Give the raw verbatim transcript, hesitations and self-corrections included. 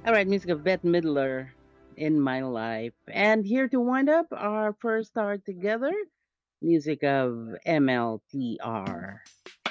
All right, music of Bette Midler in my life. And here to wind up our first hour together, music of M L T R.